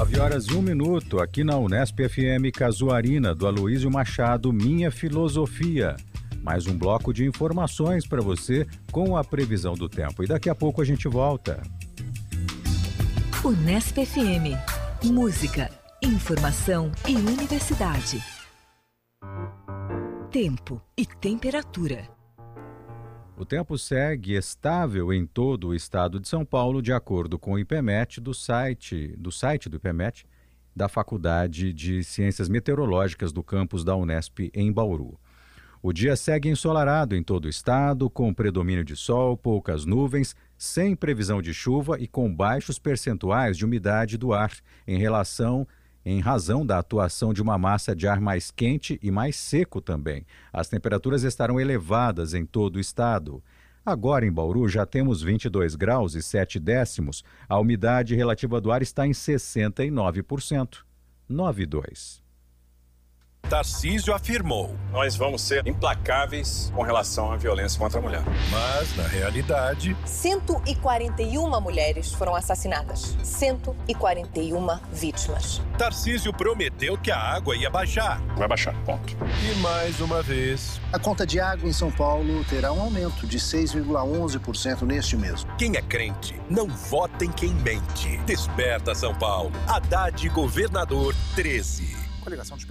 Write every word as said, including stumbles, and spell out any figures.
nove horas e um minuto, aqui na Unesp F M Casuarina, do Aloísio Machado, Minha Filosofia. Mais um bloco de informações para você com a previsão do tempo. E daqui a pouco a gente volta. Unesp F M. Música, informação e universidade. Tempo e temperatura. O tempo segue estável em todo o estado de São Paulo, de acordo com o IPMET, do site, do site do IPMET, da Faculdade de Ciências Meteorológicas do campus da Unesp em Bauru. O dia segue ensolarado em todo o estado, com predomínio de sol, poucas nuvens, sem previsão de chuva e com baixos percentuais de umidade do ar, em relação, em razão da atuação de uma massa de ar mais quente e mais seco também. As temperaturas estarão elevadas em todo o estado. Agora em Bauru já temos vinte e dois graus e sete décimos. A umidade relativa do ar está em sessenta e nove por cento. nove e dois. Tarcísio afirmou: nós vamos ser implacáveis com relação à violência contra a mulher. Mas, na realidade, cento e quarenta e uma mulheres foram assassinadas. cento e quarenta e uma vítimas. Tarcísio prometeu que a água ia baixar. Vai baixar, ponto. E mais uma vez, a conta de água em São Paulo terá um aumento de seis vírgula onze por cento neste mês. Quem é crente, não vota em quem mente. Desperta São Paulo. Haddad, governador treze. Coligação de